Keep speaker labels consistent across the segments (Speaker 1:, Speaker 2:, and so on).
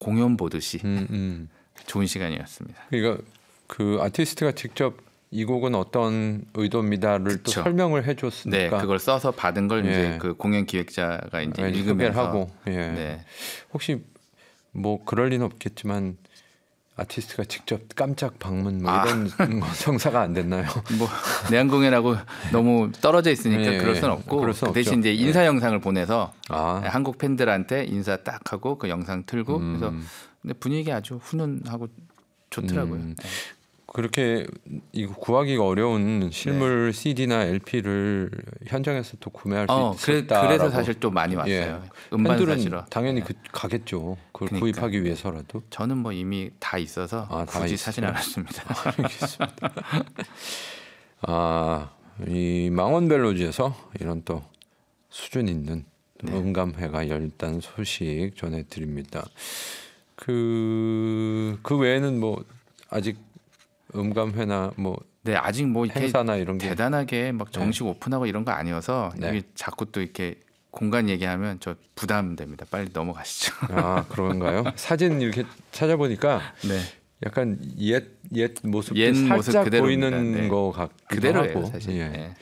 Speaker 1: 공연 보듯이 좋은 시간이었습니다.
Speaker 2: 그러니까 그 아티스트가 직접 이 곡은 어떤 의도입니다를
Speaker 1: 그쵸.
Speaker 2: 또 설명을
Speaker 1: 네,
Speaker 2: 해줬으니까
Speaker 1: 그걸 써서 받은 걸
Speaker 2: 예.
Speaker 1: 이제 그 공연 기획자가 이제
Speaker 2: 소개를
Speaker 1: 읽으면서
Speaker 2: 하고 예.
Speaker 1: 네.
Speaker 2: 혹시 뭐 그럴 리는 없겠지만 아티스트가 직접 깜짝 방문 뭐 이런 성사가 안 됐나요?
Speaker 1: 뭐 내한 공연하고 너무 떨어져 있으니까
Speaker 2: 예,
Speaker 1: 그럴 수는 없고
Speaker 2: 그럴 순
Speaker 1: 그 대신
Speaker 2: 없죠.
Speaker 1: 이제 인사 영상을 보내서
Speaker 2: 아.
Speaker 1: 한국 팬들한테 인사 딱 하고 그 영상 틀고 그래서 근데 분위기 아주 훈훈하고 좋더라고요. 네.
Speaker 2: 그렇게 이거 구하기가 어려운 실물 CD나 LP를 현장에서 또 구매할 수 있었다라고.
Speaker 1: 그래서 사실 또 많이 왔어요.
Speaker 2: 예.
Speaker 1: 음반
Speaker 2: 팬들은
Speaker 1: 사시러.
Speaker 2: 당연히
Speaker 1: 네.
Speaker 2: 가겠죠. 그걸
Speaker 1: 그러니까.
Speaker 2: 구입하기 위해서라도.
Speaker 1: 저는 뭐 이미 다 있어서
Speaker 2: 다
Speaker 1: 굳이
Speaker 2: 있어요?
Speaker 1: 사진 않았습니다.
Speaker 2: 알겠습니다. 이 망원벨로지에서 이런 또 수준 있는 음감회가 열렸다는 소식 전해드립니다. 그 외에는 뭐 아직 음감회나 뭐
Speaker 1: 네, 아직 뭐 이렇게
Speaker 2: 행사나 이런 게
Speaker 1: 대단하게 막 정식 오픈하고 이런 거 아니어서
Speaker 2: 네.
Speaker 1: 이게 자꾸 또 이렇게 공간 얘기하면 저 부담됩니다. 빨리 넘어가시죠.
Speaker 2: 그런가요? 사진 이렇게 찾아보니까
Speaker 1: 네.
Speaker 2: 약간 옛 모습도
Speaker 1: 옛 모습
Speaker 2: 살짝
Speaker 1: 그대로입니다.
Speaker 2: 보이는
Speaker 1: 네.
Speaker 2: 것 같기도
Speaker 1: 그대로예요,
Speaker 2: 하고.
Speaker 1: 사실.
Speaker 2: 예.
Speaker 1: 네.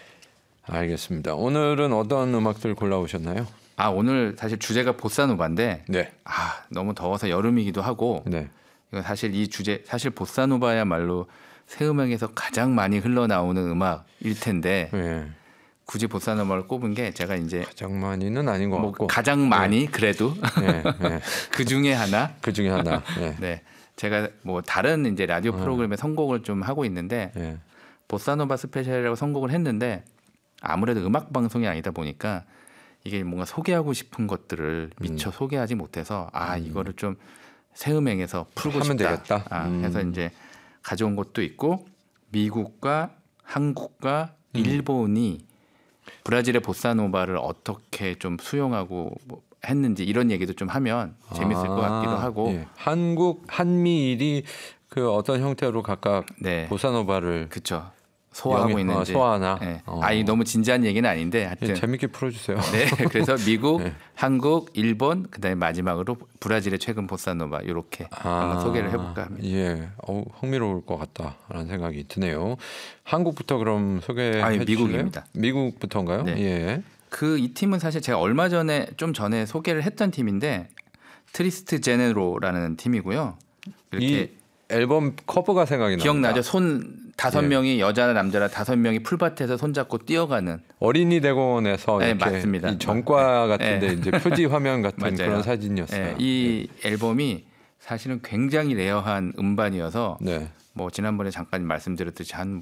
Speaker 2: 알겠습니다. 오늘은 어떤 음악들 골라오셨나요?
Speaker 1: 오늘 사실 주제가 보사노바인데
Speaker 2: 네.
Speaker 1: 너무 더워서 여름이기도 하고
Speaker 2: 네.
Speaker 1: 이건 사실 이 주제 사실 보사노바야말로 새 음악에서 가장 많이 흘러나오는 음악일 텐데
Speaker 2: 네.
Speaker 1: 굳이 보사노바를 꼽은 게 제가 이제
Speaker 2: 가장 많이는 아닌 것
Speaker 1: 뭐
Speaker 2: 같고
Speaker 1: 가장 많이 그래도
Speaker 2: 네. 네.
Speaker 1: 그 중에 하나.
Speaker 2: 그 중에 하나. 네.
Speaker 1: 네, 제가 뭐 다른 이제 라디오 프로그램에 선곡을 좀 하고 있는데
Speaker 2: 네.
Speaker 1: 보사노바 스페셜이라고 선곡을 했는데 아무래도 음악 방송이 아니다 보니까 이게 뭔가 소개하고 싶은 것들을 미처 소개하지 못해서 이거를 좀 새 음악에서 풀고
Speaker 2: 하면
Speaker 1: 싶다.
Speaker 2: 되겠다.
Speaker 1: 해서 이제 가져온 것도 있고 미국과 한국과 일본이 브라질의 보사노바를 어떻게 좀 수용하고 뭐 했는지 이런 얘기도 좀 하면 재밌을 것 같기도 하고.
Speaker 2: 예. 한국 한미일이 그 어떤 형태로 각각
Speaker 1: 네.
Speaker 2: 보사노바를
Speaker 1: 그렇죠. 소화하고 있는지.
Speaker 2: 소화하나.
Speaker 1: 네. 이 너무 진지한 얘기는 아닌데 하여튼
Speaker 2: 재밌게 풀어주세요.
Speaker 1: 네, 그래서 미국, 한국, 일본, 그다음에 마지막으로 브라질의 최근 보사노바 이렇게 한번 소개를 해볼까 합니다.
Speaker 2: 예, 흥미로울 것 같다라는 생각이 드네요. 한국부터 그럼 소개해 주실래요?
Speaker 1: 미국입니다.
Speaker 2: 미국부터인가요?
Speaker 1: 네.
Speaker 2: 예.
Speaker 1: 이 팀은 사실 제가 얼마 전에 좀 전에 소개를 했던 팀인데 트리스트 제네로라는 팀이고요. 이렇게
Speaker 2: 이 앨범 커버가 생각이 납니다.
Speaker 1: 기억나죠? 손 5명이 여자나 남자나 5명이 풀밭에서 손잡고 뛰어가는
Speaker 2: 어린이 대공원에서
Speaker 1: 네,
Speaker 2: 이렇게
Speaker 1: 맞습니다.
Speaker 2: 이 전과 같은데 이제 표지 화면 같은
Speaker 1: 맞아요.
Speaker 2: 그런 사진이었어요.
Speaker 1: 이 앨범이 사실은 굉장히 레어한 음반이어서
Speaker 2: 네.
Speaker 1: 뭐 지난번에 잠깐 말씀드렸듯이 한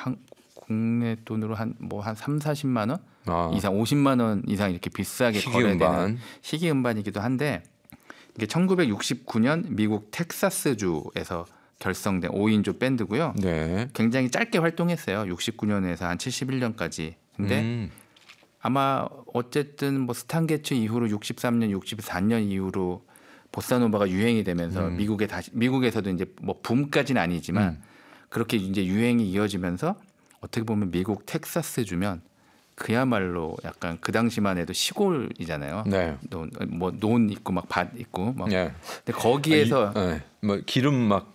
Speaker 1: 국내 돈으로 한 3, 40만 원 이상 50만 원 이상 이렇게 비싸게 거래되는 희귀 음반이기도 한데 이게 1969년 미국 텍사스주에서 결성된 5인조 밴드고요.
Speaker 2: 네.
Speaker 1: 굉장히 짧게 활동했어요. 69년에서 한 71년까지. 근데 아마 어쨌든 뭐 스탄게츠 이후로 63년, 64년 이후로 보사노바가 유행이 되면서 미국에서도 이제 뭐 붐까지는 아니지만 그렇게 이제 유행이 이어지면서 어떻게 보면 미국 텍사스 주면 그야말로 약간 그 당시만 해도 시골이잖아요.
Speaker 2: 네.
Speaker 1: 논 있고 막 밭 있고 막.
Speaker 2: 네.
Speaker 1: 근데 거기에서
Speaker 2: 뭐 기름 막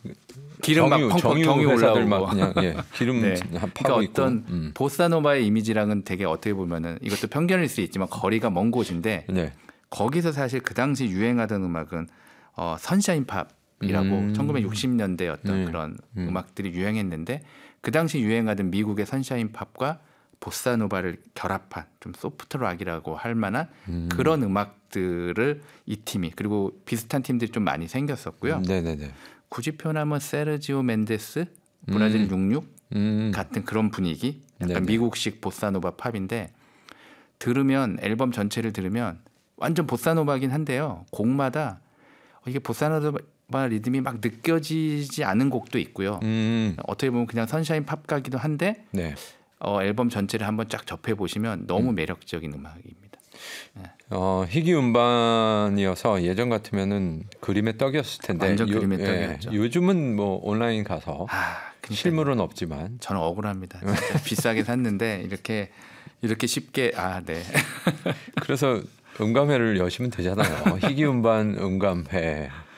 Speaker 1: 펑펑 경유
Speaker 2: 회사들
Speaker 1: 올라오고
Speaker 2: 막 그냥 기름
Speaker 1: 네.
Speaker 2: 파고
Speaker 1: 그러니까
Speaker 2: 있고.
Speaker 1: 어떤 보사노바의 이미지랑은 되게 어떻게 보면은 이것도 편견일 수 있지만 거리가 먼 곳인데
Speaker 2: 네.
Speaker 1: 거기서 사실 그 당시 유행하던 음악은 선샤인 팝이라고 1960년대 어떤 그런 음악들이 유행했는데 그 당시 유행하던 미국의 선샤인 팝과 보사노바를 결합한 좀 소프트 락이라고 할 만한 그런 음악들을 이 팀이 그리고 비슷한 팀들이 좀 많이 생겼었고요.
Speaker 2: 네네네.
Speaker 1: 굳이 표현하면 세르지오 멘데스, 브라질 66 같은 그런 분위기, 약간
Speaker 2: 네네.
Speaker 1: 미국식 보사노바 팝인데 들으면 앨범 전체를 들으면 완전 보사노바긴 한데요. 곡마다 이게 보사노바 리듬이 막 느껴지지 않은 곡도 있고요. 어떻게 보면 그냥 선샤인 팝 같기도 한데
Speaker 2: 네.
Speaker 1: 앨범 전체를 한번 쫙 접해 보시면 너무 매력적인 음악입니다.
Speaker 2: 희귀 음반이어서 예전 같으면은 그림의 떡이었을 텐데
Speaker 1: 완전 그림의 떡이었죠.
Speaker 2: 요즘은 뭐 온라인 가서 실물은 없지만
Speaker 1: 저는 억울합니다. 진짜 비싸게 샀는데 이렇게 쉽게 네.
Speaker 2: 그래서 음감회를 여시면 되잖아요. 희귀 음반 음감회